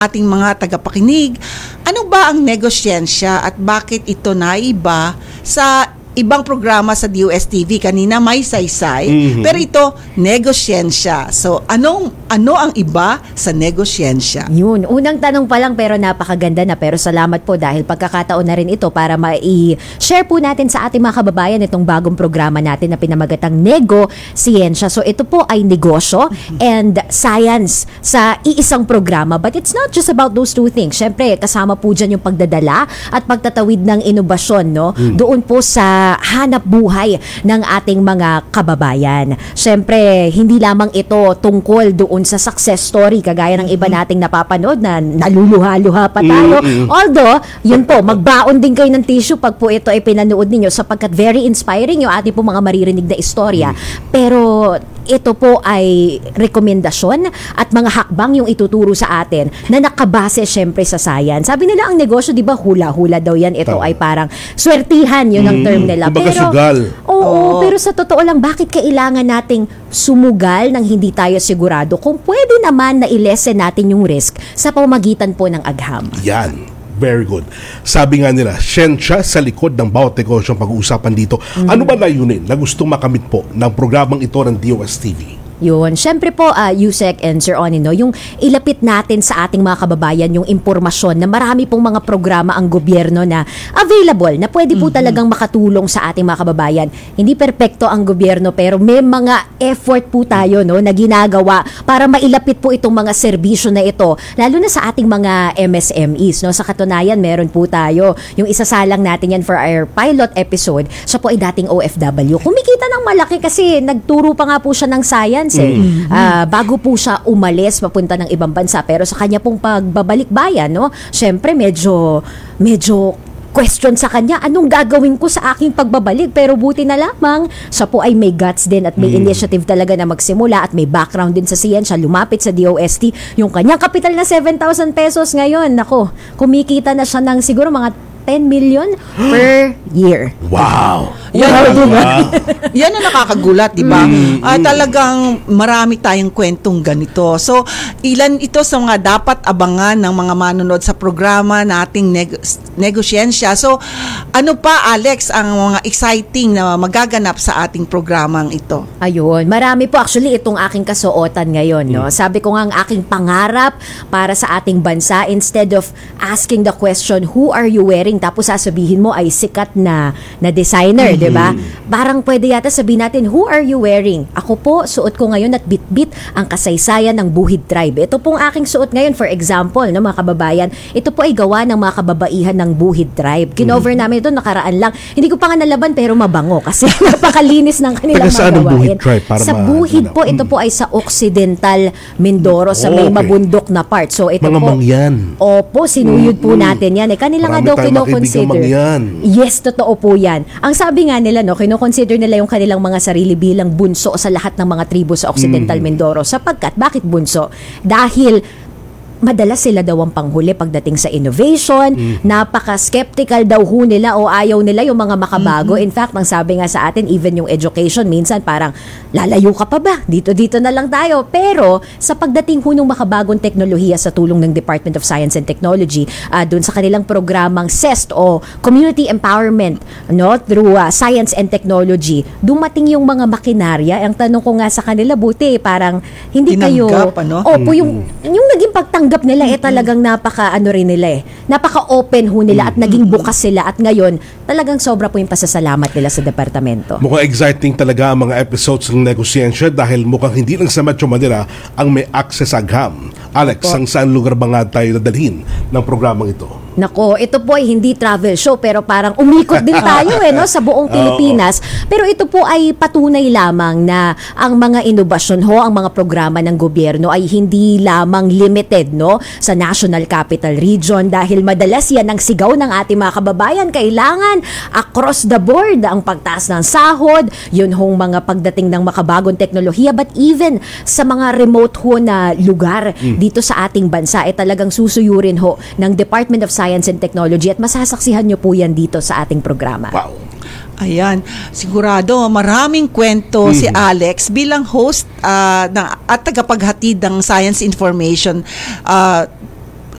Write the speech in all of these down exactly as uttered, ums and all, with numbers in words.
ating mga tagapakinig, ano ba ang negosyensya at bakit ito naiba sa ibang programa sa D O S T V? Kanina may saysay, mm-hmm. pero ito negosyensya. So anong ano ang iba sa negosyensya? Yun, unang tanong pa lang pero napakaganda na, pero salamat po dahil pagkakataon na rin ito para mai-share po natin sa ating mga kababayan itong bagong programa natin na pinamagatang Negosiyensya. So ito po ay negosyo mm-hmm. and science sa iisang programa, but it's not just about those two things. Syempre kasama po dyan yung pagdadala at pagtatawid ng inobasyon, no? Mm. Doon po sa hanap buhay ng ating mga kababayan. Siyempre, hindi lamang ito tungkol doon sa success story kagaya ng iba nating napapanood na naluluha-luha pa tayo. Mm-hmm. Although, yun po, magbaon din kayo ng tissue pag po ito ay pinanood ninyo sapagkat very inspiring yung ating po mga maririnig na istorya. Mm-hmm. Pero ito po ay rekomendasyon at mga hakbang yung ituturo sa atin na nakabase syempre sa science. Sabi nila ang negosyo, di ba, hula-hula daw yan. Ito Tama. Ay parang swertihan, yun ang term nila. Kumbaga pero, sugal. Oo, oh. pero sa totoo lang, bakit kailangan nating sumugal nang hindi tayo sigurado kung pwede naman na i-lessen natin yung risk sa pamamagitan po ng agham? Yan. Very good. Sabi nga nila, siyensya sa likod ng bawat negosyo ang pag-uusapan dito. Mm-hmm. Ano ba layunin na gustong makamit po ng programang ito ng D O S T V? Yun. Siyempre po, uh, Yusek and Sir Oni, no, yung ilapit natin sa ating mga kababayan yung impormasyon na marami pong mga programa ang gobyerno na available, na pwede po mm-hmm. talagang makatulong sa ating mga kababayan. Hindi perpekto ang gobyerno, pero may mga effort po tayo, no, na ginagawa para mailapit po itong mga serbisyo na ito, lalo na sa ating mga M S M Es. No? Sa katunayan, meron po tayo. Yung isasalang natin yan for our pilot episode, siya po ay dating O F W. Kumikita ng malaki kasi nagturo pa nga po siya ng science. Eh. Mm-hmm. Uh, bago po siya umalis papunta ng ibang bansa, pero sa kanya pong pagbabalik bayan, no, syempre medyo medyo question sa kanya, anong gagawin ko sa aking pagbabalik? Pero buti na lamang, siya po ay may guts din at may mm. initiative talaga na magsimula at may background din sa siyensya, lumapit sa D O S T. Yung kanyang kapital na seven thousand pesos ngayon, nako, kumikita na siya ng siguro mga ten million per year. Wow! Yan, wow. Yan ang nakakagulat, di ba? Mm, uh, talagang marami tayong kwentong ganito. So, ilan ito sa mga dapat abangan ng mga manonood sa programa nating neg- Negosyensya. So, ano pa, Alex, ang mga exciting na magaganap sa ating programang ito? Ayun, marami po actually itong aking kasuotan ngayon, no? Mm. Sabi ko nga ang aking pangarap para sa ating bansa, instead of asking the question, who are you wearing? Tapos sasabihin mo ay sikat na na designer, mm-hmm. 'di ba? Parang pwede yata sabihin natin, who are you wearing? Ako po, suot ko ngayon at bitbit ang kasaysayan ng Buhid Tribe. Ito pong aking suot ngayon, for example, no, mga kababayan, ito po ay gawa ng mga kababaihan ng Buhid Tribe. Kinover mm-hmm. namin ito nakaraan lang. Hindi ko pa nga nalaban pero mabango kasi napakalinis ng kanilang mga gawain. Buhid Tribe? Para sa Buhid po, ito po ay sa Occidental Mindoro, sa may okay. mabundok na part. So ito mga po, mangyan. Opo, sinuyod mm-hmm. po natin yan. Eh, kanila nga daw kino-consider. Yes, totoo po yan. Ang sabi nga nila, no, kino-consider nila yung kanilang mga sarili bilang bunso sa lahat ng mga tribo sa Occidental mm. Mindoro. Sapagkat, bakit bunso? Dahil madalas sila daw ang panghuli pagdating sa innovation, mm. napaka-skeptical daw ho nila o ayaw nila yung mga makabago. Mm-hmm. In fact, ang sabi nga sa atin, even yung education, minsan parang lalayo ka pa ba? Dito-dito na lang tayo. Pero sa pagdating ho ng makabagong teknolohiya sa tulong ng Department of Science and Technology, uh, dun sa kanilang programang C E S T o Community Empowerment, no, through uh, Science and Technology, dumating yung mga makinarya. Ang tanong ko nga sa kanila, buti parang hindi Tinanggap, kayo... ano? Opo, mm-hmm. yung, yung naging pagtanggap nila eh talagang napaka ano rin nila eh. Napaka-open ho nila at naging bukas sila at ngayon talagang sobra po yung pasasalamat nila sa departamento. Mukhang exciting talaga ang mga episodes ng Negosyensya dahil mukhang hindi lang sa Metro Manila ang may access sa agham. Alex, ang saan lugar ba nga tayo dadalhin ng programang ito? Nako, ito po ay hindi travel show pero parang umikot din tayo eh, no, sa buong Pilipinas. Pero ito po ay patunay lamang na ang mga inobasyon ho, ang mga programa ng gobyerno ay hindi lamang limited, no, sa National Capital Region dahil madalas yan ang sigaw ng ating mga kababayan. Kailangan across the board ang pagtaas ng sahod, yun hong mga pagdating ng makabagong teknolohiya, but even sa mga remote ho na lugar mm. dito sa ating bansa ay talagang susuyurin ho ng Department of Science and Technology at masasaksihan nyo po yan dito sa ating programa. Wow. Ayan, sigurado maraming kwento mm-hmm. si Alex bilang host uh, ng, at tagapaghatid ng science information uh,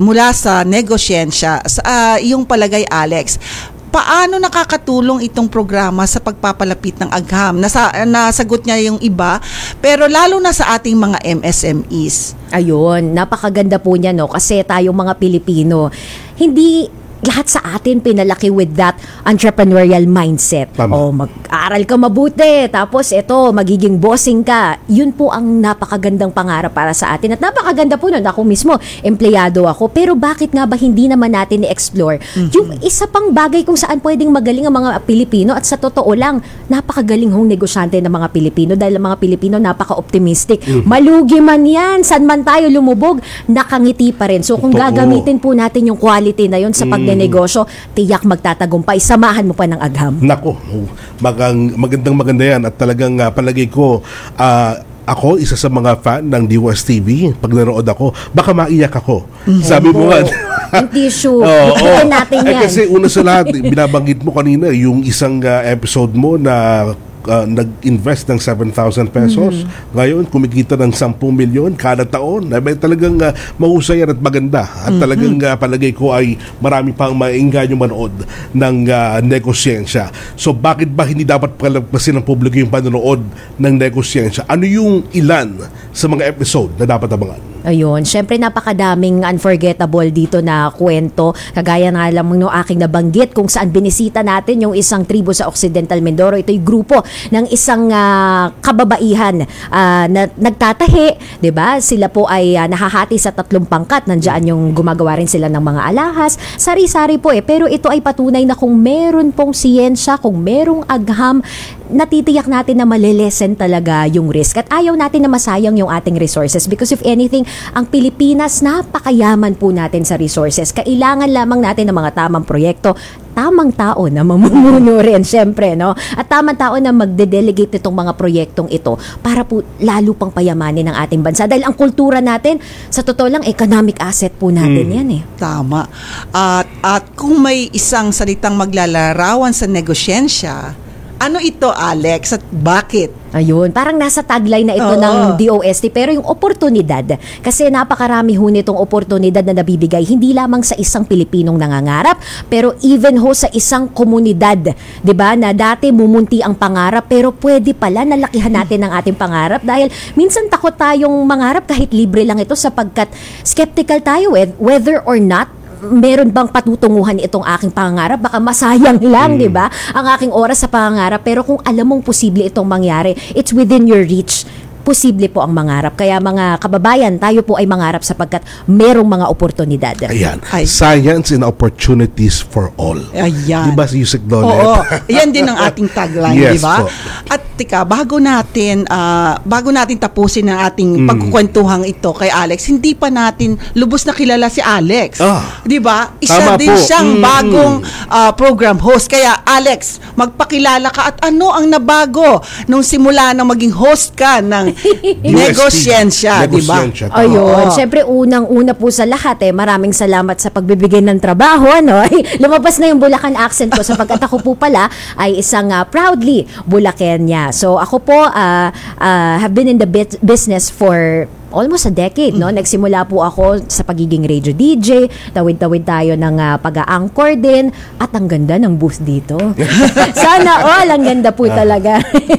mula sa negosyensya. Sa, uh, yung palagay, Alex, paano nakakatulong itong programa sa pagpapalapit ng agham? Nasa, nasagot niya yung iba, pero lalo na sa ating mga M S M Es. Ayun, napakaganda po niya, no? Kasi tayong mga Pilipino, hindi lahat sa atin pinalaki with that entrepreneurial mindset. Tama. O mag-aral ka mabuti, tapos ito, magiging bossing ka. Yun po ang napakagandang pangarap para sa atin. At napakaganda po nun, ako mismo, empleyado ako. Pero bakit nga ba hindi naman natin i-explore mm-hmm. yung isa pang bagay kung saan pwedeng magaling ang mga Pilipino? At sa totoo lang, napakagaling hong negosyante ng mga Pilipino dahil ang mga Pilipino napaka-optimistic. Mm-hmm. Malugi man yan, saan man tayo lumubog, nakangiti pa rin. So kung Totoo. gagamitin po natin yung quality na yun sa pag negosyo, tiyak magtatagumpay. Samahan mo pa ng agham. Nako, magang, magandang maganda yan at talagang uh, palagay ko uh, ako, isa sa mga fan ng D O S T V. Pag nanood ako, baka maiyak ako. Mm-hmm. Sabi mo nga. Yung tissue. Oh, oh. natin eh, yan. kasi una sa lahat, binabanggit mo kanina yung isang uh, episode mo na Uh, nag-invest ng seven thousand pesos. Mm-hmm. Ngayon, kumikita ng ten milyon kada taon. Ay, talagang uh, mahusay at maganda. At mm-hmm. talagang uh, palagay ko ay marami pang maingganyo manood ng uh, negosyensya. So, bakit ba hindi dapat palagpasin ng publiko yung panonood ng negosyensya? Ano yung ilan sa mga episode na dapat abangan? Ayun, syempre napakadaming unforgettable dito na kwento. Kagaya na alam mo no aking nabanggit kung saan binisita natin yung isang tribo sa Occidental Mindoro. Ito'y grupo ng isang uh, kababaihan uh, na nagtatahi, 'di ba? Sila po ay uh, nahahati sa tatlong pangkat. Nandiyan yung gumagawa rin sila ng mga alahas. Sari-sari po eh. Pero ito ay patunay na kung meron pong siyensya, kung merong agham, natitiyak natin na malilesen talaga yung risk. At ayaw natin na masayang yung ating resources because if anything, ang Pilipinas, napakayaman po natin sa resources. Kailangan lamang natin ng mga tamang proyekto, tamang tao na mamumuno rin, syempre, no? At tamang tao na magde-delegate itong mga proyektong ito para po lalo pang payamanin ng ating bansa. Dahil ang kultura natin, sa totoo lang, economic asset po natin hmm. yan eh. Tama. At, at kung may isang salitang maglalarawan sa negosyensya, ano ito, Alex, at bakit? Ayun, parang nasa tagline na ito Oo. ng D O S T, pero yung oportunidad, kasi napakarami ho nitong oportunidad na nabibigay, hindi lamang sa isang Pilipinong nangangarap, pero even ho sa isang komunidad, 'di ba, na dati mumunti ang pangarap, pero pwede pala nalakihan natin ang ating pangarap dahil minsan takot tayong mangarap kahit libre lang ito sapagkat skeptical tayo eh, whether or not meron bang patutunguhan itong aking pangarap? Baka masayang lang, mm. di ba? Ang aking oras sa pangarap. Pero kung alam mong posible itong mangyari, it's within your reach. Posible po ang mangarap. Kaya mga kababayan, tayo po ay mangarap sapagkat merong mga oportunidad. Ayan. Ay. Science and opportunities for all. Ayan. Di ba si Yusek Dolet? Oo. Yan din ang ating tagline, yes, di ba? Po. At tika, bago natin uh, bago natin tapusin ang ating mm. pagkukwentuhang ito kay Alex, hindi pa natin lubos na kilala si Alex. Ah. Di ba? Isa Tama din po. siyang mm. bagong uh, program host. Kaya Alex, magpakilala ka at ano ang nabago nung simula na maging host ka ng negosyensya, di ba? Ayun, syempre unang-una po sa lahat eh, maraming salamat sa pagbibigay ng trabaho, ano? Lumabas na yung Bulacan accent ko sapagkat ako po pala ay isang uh, proudly Bulacania. So ako po uh, uh, have been in the bit- business for almost a decade, no? Nagsimula po ako sa pagiging radio D J, tawid-tawid tayo ng uh, pag-a-anchor din, at ang ganda ng booth dito. Sana all, ang ganda po talaga.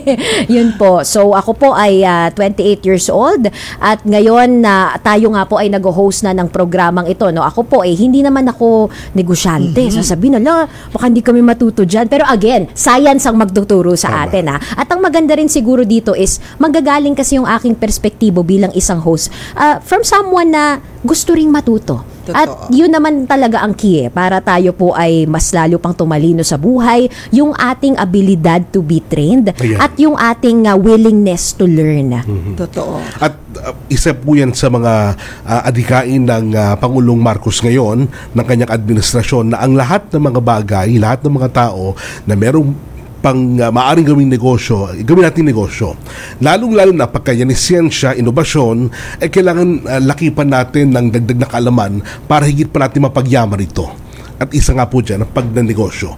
Yun po. So ako po ay uh, twenty-eight years old at ngayon na uh, tayo nga po ay nag-host na ng programang ito, no? Ako po eh hindi naman ako negosyante. Mm-hmm. Sasabihin na, baka hindi kami matuto dyan. Pero again, science ang magtuturo sa Tama. atin, ha? At ang maganda rin siguro dito is magagaling kasi yung aking perspektibo bilang isang host uh, from someone na gusto ring matuto. Totoo. At yun naman talaga ang key eh, para tayo po ay mas lalo pang tumalino sa buhay, yung ating abilidad to be trained. Ayan. At yung ating uh, willingness to learn. Mm-hmm. Totoo. At uh, isa po yan sa mga uh, adhikain ng uh, Pangulong Marcos ngayon ng kanyang administrasyon na ang lahat ng mga bagay, lahat ng mga tao na merong pang uh, maaring gawing negosyo, gawin natin negosyo. Lalong-lalo na pagka yan is siyensya, inobasyon, eh kailangan uh, lakipan natin ng dagdag na kaalaman para higit pa natin mapagyaman ito. At isa nga po dyan, ang pagnanegosyo.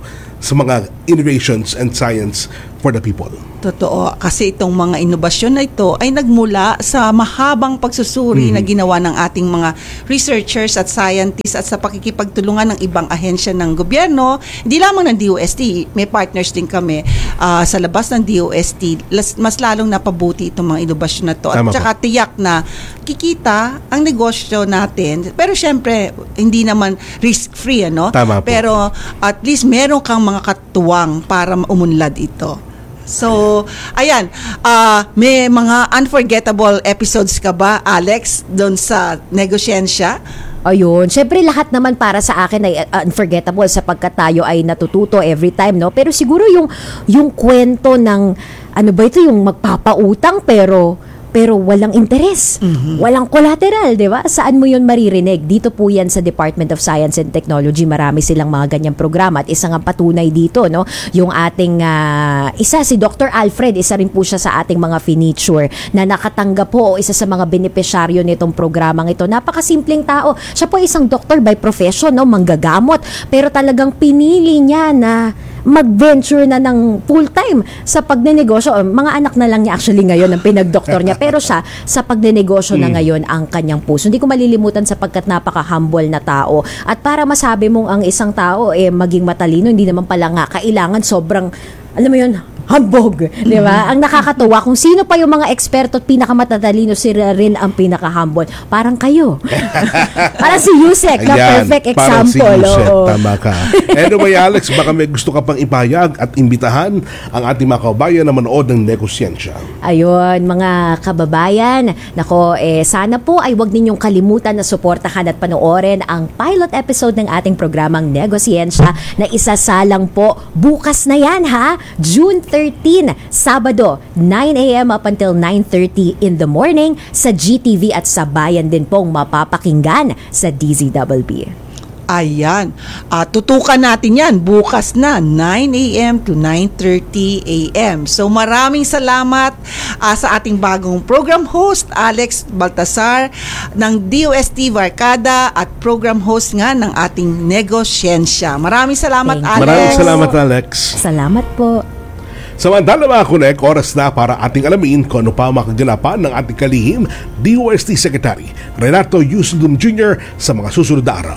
sa mga innovations and science for the people. Totoo. Kasi itong mga inobasyon na ito ay nagmula sa mahabang pagsusuri mm-hmm. na ginawa ng ating mga researchers at scientists at sa pakikipagtulungan ng ibang ahensya ng gobyerno. Hindi lamang ng D O S T, may partners din kami uh, sa labas ng D O S T. Mas lalong napabuti itong mga inobasyon na ito. At saka tiyak na kikita ang negosyo natin. Pero syempre, hindi naman risk-free, ano? Tama po. Pero at least meron kang mga katuwang para umunlad ito. So, ayan, uh, may mga unforgettable episodes ka ba, Alex, doon sa Negosyensya? Ayun, syempre lahat naman para sa akin ay unforgettable sapagkat tayo ay natututo every time, no? Pero siguro yung yung kwento ng ano ba ito, yung magpapautang pero pero walang interes, mm-hmm. walang collateral, di ba? Saan mo yun maririnig? Dito po yan sa Department of Science and Technology, marami silang mga ganyang programa at isang ang patunay dito, no? Yung ating, uh, isa si Doctor Alfred, isa rin po siya sa ating mga finiture na nakatanggap po o isa sa mga benepisyaryo nitong programang ito. Napakasimpleng tao. Siya po isang doctor by profession, no? Manggagamot. Pero talagang pinili niya na mag-venture na ng full-time sa pagnenegosyo. Mga anak na lang niya actually ngayon ang pinag-doktor niya. Pero siya, sa pagnenegosyo na ngayon ang kanyang puso. Hindi ko malilimutan sapagkat napaka-humble na tao. At para masabi mong ang isang tao eh maging matalino, hindi naman pala nga kailangan sobrang, alam mo yun, hambog, di ba? Ang nakakatuwa kung sino pa yung mga eksperto at pinakamatatalino, sila rin ang pinaka-humble. Parang kayo. Parang si Yusek, na perfect example. Parang si Yusek, oh. tama ka. Anyway, Alex, baka may gusto ka pang ipahayag at imbitahan ang ating mga kababayan na manood ng Negosyensya. Ayun, mga kababayan, nako, eh, sana po ay wag ninyong kalimutan na suportahan at panoorin ang pilot episode ng ating programang Negosyensya na isasalang po bukas na yan, ha? June thirteenth, Sabado, nine a.m. up until nine thirty in the morning sa G T V at sa bayan din pong mapapakinggan sa D Z W B. Ayan. Uh, tutukan natin yan bukas na nine a.m. to nine thirty a.m. So maraming salamat uh, sa ating bagong program host, Alex Baltasar ng D O S T Barkada at program host nga ng ating Negosyensya. Maraming salamat, Alex. Maraming salamat, Alex. Salamat po. Samantala mga kunek, oras na para ating alamin kung ano pa makaganapan ng ating kalihim D O S T Secretary Renato Yusilum Junior sa mga susunod na araw.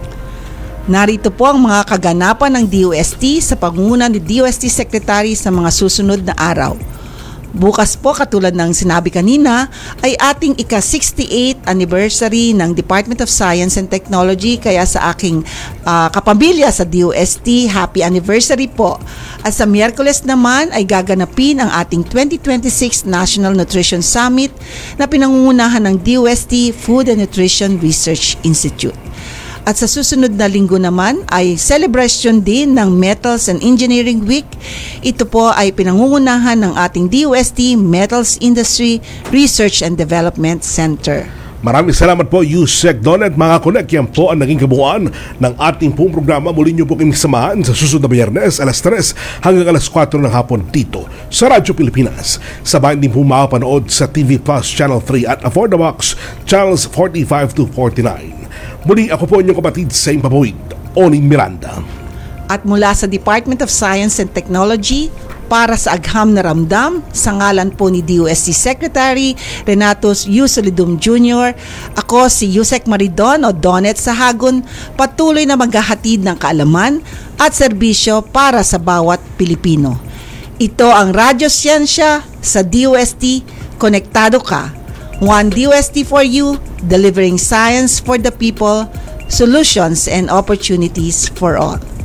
Narito po ang mga kaganapan ng D O S T sa pangunguna ni D O S T Secretary sa mga susunod na araw. Bukas po, katulad ng sinabi kanina, ay ating ika-sixty-eighth anniversary ng Department of Science and Technology. Kaya sa aking uh, kapamilya sa D O S T, happy anniversary po. At sa Miyerkules naman ay gaganapin ang ating twenty twenty-six National Nutrition Summit na pinangungunahan ng D O S T Food and Nutrition Research Institute. At sa susunod na linggo naman ay celebration din ng Metals and Engineering Week. Ito po ay pinangungunahan ng ating D O S T Metals Industry Research and Development Center. Maraming salamat po, Yusek Don, at mga kunek. Yan po ang naging kabuuan ng ating pong programa. Muli niyo po kami samahan sa susunod na Biyernes, alas tres hanggang alas kwatro ng hapon dito sa Radyo Pilipinas. Sabayan din po makapanood sa T V Plus Channel three at For the Box Channels forty-five to forty-nine. Muli ako po inyong kapatid sa Impapawid, Oning Miranda. At mula sa Department of Science and Technology, para sa agham na ramdam, sa ngalan po ni D O S T Secretary Renato Yusilum Junior, ako si Yusek Maridon o Donet Sahagun, patuloy na maghahatid ng kaalaman at serbisyo para sa bawat Pilipino. Ito ang Radyo Siyensya sa D O S T, konektado ka. One D O S T for you, delivering science for the people, solutions and opportunities for all.